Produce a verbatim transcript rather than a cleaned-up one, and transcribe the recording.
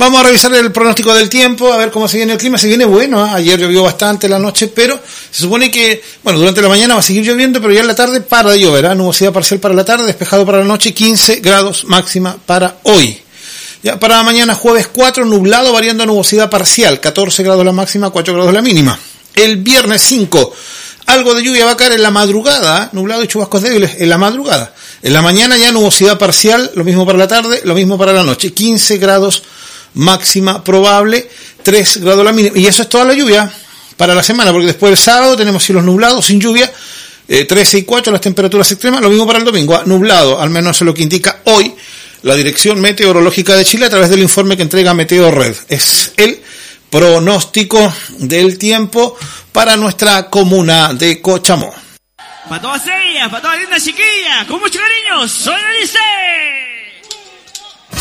Vamos a revisar el pronóstico del tiempo, a ver cómo se viene el clima. Se viene bueno, ¿eh? Ayer llovió bastante la noche, pero se supone que, bueno, durante la mañana va a seguir lloviendo, pero ya en la tarde para de llover, ¿eh? Nubosidad parcial para la tarde, despejado para la noche, quince grados máxima para hoy. Ya para mañana jueves cuatro, nublado, variando a nubosidad parcial, catorce grados la máxima, cuatro grados la mínima. El viernes cinco, algo de lluvia va a caer en la madrugada, ¿eh? Nublado y chubascos débiles en la madrugada. En la mañana ya nubosidad parcial, lo mismo para la tarde, lo mismo para la noche, quince grados máxima probable, tres grados la mínima. Y eso es toda la lluvia para la semana, porque después del sábado tenemos cielos nublados, sin lluvia, eh, trece y cuatro las temperaturas extremas, lo mismo para el domingo, ¿eh? Nublado, al menos eso es lo que indica hoy la Dirección Meteorológica de Chile a través del informe que entrega Meteorred. Es el pronóstico del tiempo para nuestra comuna de Cochamó. Para todas ellas, para todas las lindas chiquillas, con mucho cariño, soy Alice.